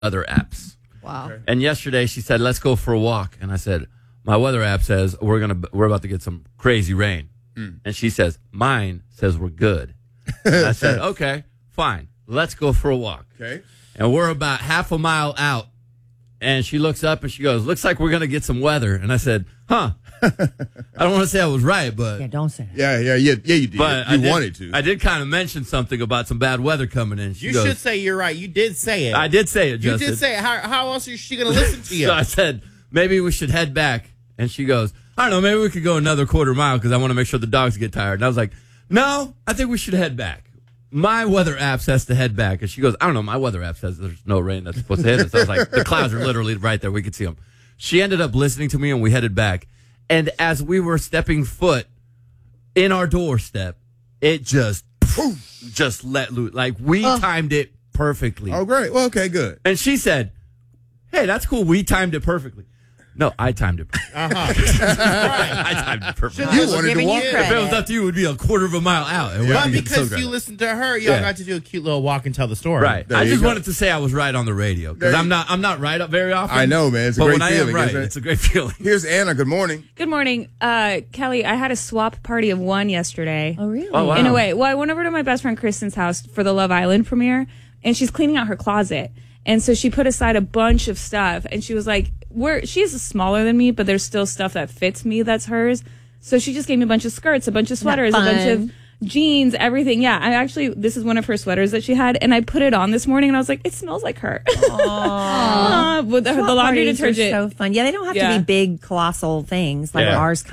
weather apps. Wow. Okay. And yesterday she said, let's go for a walk. And I said, my weather app says we're about to get some crazy rain. And she says, mine says we're good. And I said, okay, fine. Let's go for a walk. Okay. And we're about half a mile out. And she looks up and she goes, looks like we're going to get some weather. And I said, huh. I don't want to say I was right, but. Yeah, don't say that. Yeah, you did. But you wanted to. I did kind of mention something about some bad weather coming in. You should say you're right. You did say it. I did say it, You Justin. did say it. How else is she going to listen to you? So I said, maybe we should head back. And she goes, I don't know, maybe we could go another quarter mile because I want to make sure the dogs get tired. And I was like, no, I think we should head back. My weather app says to head back. And she goes, I don't know, my weather app says there's no rain that's supposed to hit us. I was like, the clouds are literally right there. We could see them. She ended up listening to me and we headed back. And as we were stepping foot in our doorstep, it just let loose. Like we timed it perfectly. Oh, great. Well, okay, good. And she said, hey, that's cool. We timed it perfectly. No, I timed it perfectly. I timed it perfectly. You wanted to walk. If it was up to you, it would be a quarter of a mile out. And But we'd get because so you great. listened to her, y'all got to do a cute little walk and tell the story. Right. There I you just go. wanted to say I was right on the radio because I'm not right up very often. I know, man. It's a but great when I feeling, am right, isn't it? it's a great feeling. Here's Anna. Good morning. Good morning. Kelly, I had a swap party of one yesterday. Oh, really? Oh, wow. In a way. Well, I went over to my best friend Kristen's house for the Love Island premiere, and she's cleaning out her closet. And so she put aside a bunch of stuff, and she was like, she's smaller than me, but there's still stuff that fits me that's hers. So she just gave me a bunch of skirts, a bunch of sweaters, a bunch of jeans, everything. Yeah, this is one of her sweaters that she had, and I put it on this morning, and I was like, it smells like her. With the laundry Parties are detergent. so fun. Yeah, they don't have to be big, colossal things. Like Yeah. ours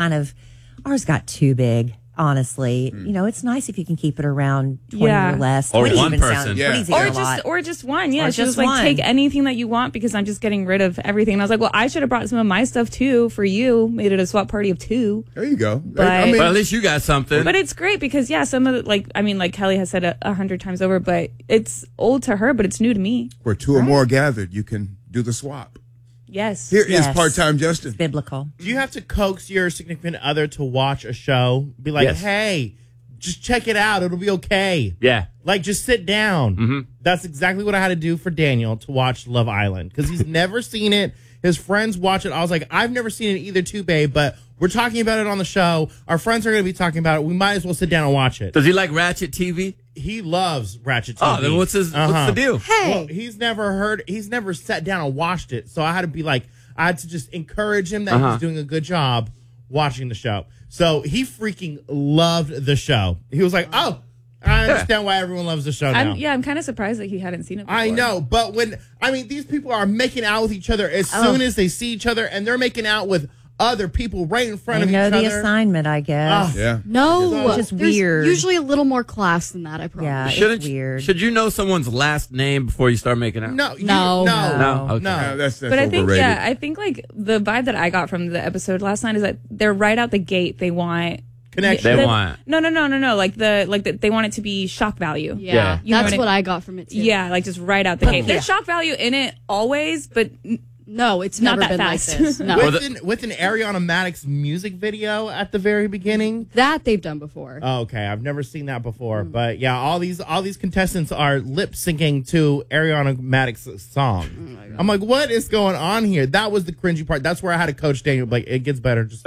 got too big. Honestly, it's nice if you can keep it around 20 Yeah. or less. Or 20 one even person. sounds- Yeah. 20's even a Or lot. just one. Yeah, Or she was just like, one. take anything that you want because I'm just getting rid of everything. And I was like, well, I should have brought some of my stuff too for you. Made it a swap party of two. There you go. But- But at least you got something. But it's great because some of the, like Kelly has said 100 times over, but it's old to her, but it's new to me. where two or more are gathered, you can do the swap. Yes. Here is Yes. part-time Justin. Biblical. Do you have to coax your significant other to watch a show? Be like, Yes. hey, just check it out. It'll be okay. yeah. Like, just sit down. Mm-hmm. That's exactly what I had to do for Daniel to watch Love Island because he's never seen it. His friends watch it. I was like, I've never seen it either, too, babe, but we're talking about it on the show. Our friends are going to be talking about it. We might as well sit down and watch it. Does he like Ratchet TV? He loves Ratchet TV. Oh, then what's the deal? Well, he's never sat down and watched it. So I had to just encourage him that he's doing a good job watching the show. So he freaking loved the show. He was like, oh, I understand why everyone loves the show now. I'm kind of surprised that he hadn't seen it before. I know, but these people are making out with each other as soon as they see each other, and they're making out with other people right in front They of each know other. the assignment, I guess. Yeah. No, Which is there's weird. usually a little more class than that, I promise. Yeah, it's weird. Should you know someone's last name before you start making out? No. No? Okay. No, that's But I think, overrated. I think like the vibe that I got from the episode last night is that they're right out the gate. They want Connection. They want. No. Like they want it to be shock value. Yeah, You know that's what I- what I got from it too. Yeah, like just right out the gate. There's shock value in it always, but No, it's Not never that been fast. like this. No. With an Ariana Madix music video at the very beginning. That they've done before. Oh, okay, I've never seen that before, but yeah, all these contestants are lip syncing to Ariana Madix's song. I'm like, what is going on here? That was the cringy part. That's where I had to coach Daniel. Like, it gets better. Just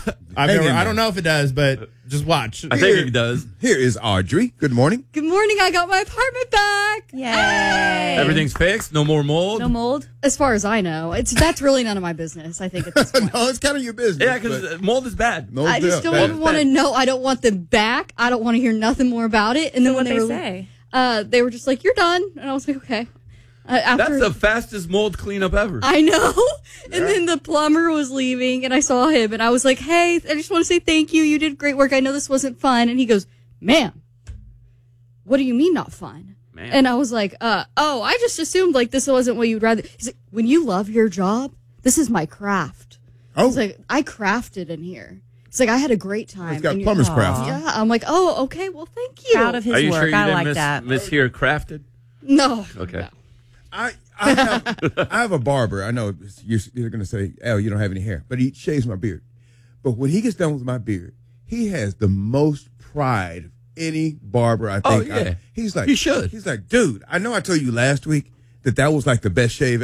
I don't know if it does, but just watch. I think he does. Here is Audrey. Good morning. Good morning. I got my apartment back. Yay. Everything's fixed. No more mold. no mold. As far as I know, that's really none of my business. I think at this point. No, it's kind of your business. Yeah, because mold is bad. No, I just don't even want to know. I don't want them back. I don't want to hear nothing more about it. And then when What they say? they were just like, "You're done," and I was like, "Okay." After That's the fastest mold cleanup ever. I know. And then the plumber was leaving, and I saw him, and I was like, "Hey, I just want to say thank you. You did great work. I know this wasn't fun." And he goes, "Man, what do you mean not fun?" Man. And I was like, "Oh, I just assumed like this wasn't what you'd rather." He's like, "When you love your job, this is my craft." Oh, He's like, "I crafted in here." It's like I had a great time. it's got And you- plumber's craft. Yeah, I'm like, "Oh, okay. Well, thank you." Proud of his Are you work. sure you I didn't like that. miss here crafted? No. Okay. No. I have a barber. I know you're going to say, "Oh, you don't have any hair," but he shaves my beard. But when he gets done with my beard, he has the most pride of any barber I think. Oh, yeah. He's like, He should. He's like, dude, I know I told you last week that was like the best shave